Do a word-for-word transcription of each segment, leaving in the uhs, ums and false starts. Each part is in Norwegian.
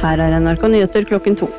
Her er N R K Nyheter klokken to.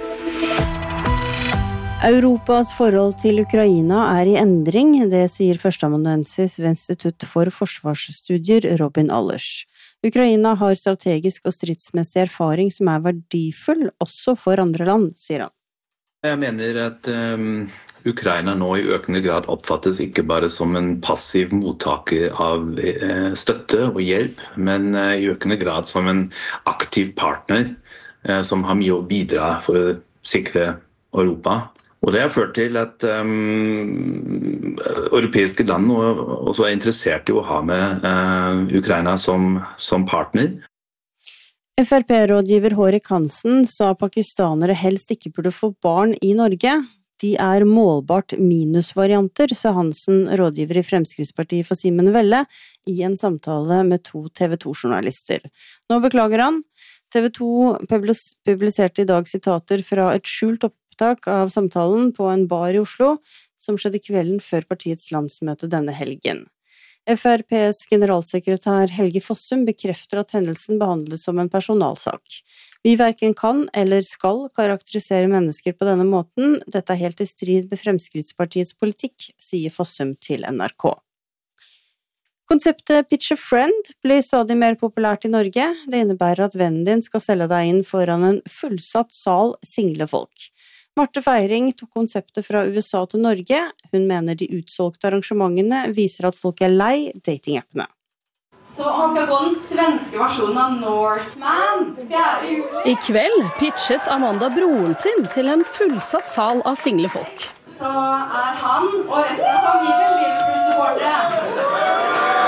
Europas forhold til Ukraina er i endring, det sier førsteamanuensis ved Institutt for forsvarsstudier Robin Allers. Ukraina har strategisk og stridsmessig erfaring som er verdifull også for andre land, sier han. Jeg mener at um, Ukraina nå i økende grad oppfattes ikke bare som en passiv mottaker av uh, støtte og hjelp, men uh, i økende grad som en aktiv partner uh, som har mye å bidra for å sikre Europa. Og det har ført til at um, europeiske land også er interessert i å ha med uh, Ukraina som, som partner. F R P-rådgiver Hårek Hansen sa pakistanere helst ikke burde få barn i Norge. De er målbart minusvarianter, sa Hansen, rådgiver i Fremskrittspartiet for Simen Velle, i en samtale med to T V to-journalister. Nå beklager han. T V to publiserte i dag sitater fra et skjult opptak av samtalen på en bar i Oslo, som skjedde kvelden før partiets landsmøte denne helgen. F R P's generalsekretær Helge Fossum bekrefter at hendelsen behandles som en personalsak. Vi hverken kan eller skal karakterisere mennesker på denne måten. Dette er helt i strid med Fremskrittspartiets politikk, sier Fossum til N R K. Konseptet Pitch a Friend blir stadig mer populært i Norge. Det innebærer at vennen din skal selge deg inn foran en fullsatt sal single folk. Marte Feiring tok konseptet fra U S A til Norge. Hun mener de utsolgte arrangementene viser at folk er lei datingappene. Så han skal gå den svenske versjonen av Norseman. fjerde juli. I kveld pitchet Amanda broren sin til en fullsatt sal av single folk. Så er han og resten av familien Liverpool-supportere.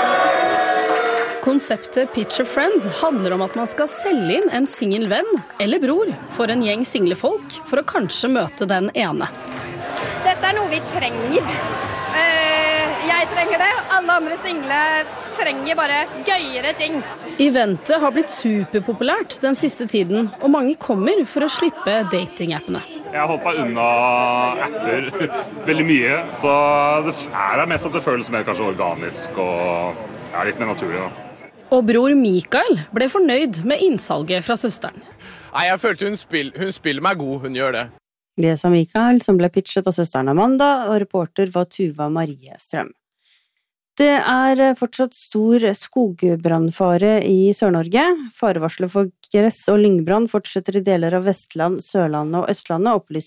Konseptet Pitch a Friend handler om at man skal selge inn en singel venn eller bror for en gjeng single folk for å kanskje møte den ene. Dette er noe vi trenger. Jeg trenger det. Alle andre single trenger bare gøyere ting. Eventet har blitt superpopulært den siste tiden, og mange kommer for å slippe datingappene. Jeg har holdt meg unna apper veldig mye, så det er mest at det føles mer kanskje organisk og ja, litt mer naturlig da. Og bror Mikael ble fornøyd med innsalget fra søsteren. Nei, jeg følte hun, spill, hun spiller meg god, hun gjør det. Det sa Mikael, som ble pitchet av søsteren Amanda, og reporter var Tuva Marie Strøm. Det er fortsatt stor skogbrannfare i Sør-Norge. Farevarslet for gress- og lyngbrann fortsetter i deler av Vestland, Sørlandet og Østlandet, opplyser